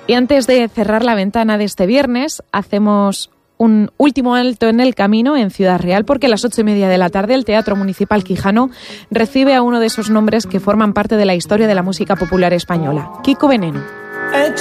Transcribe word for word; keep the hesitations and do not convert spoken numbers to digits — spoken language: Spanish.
Y antes de cerrar la ventana de este viernes, hacemos un último alto en el camino en Ciudad Real, porque a las ocho y media de la tarde el Teatro Municipal Quijano recibe a uno de esos nombres que forman parte de la historia de la música popular española, Kiko Veneno.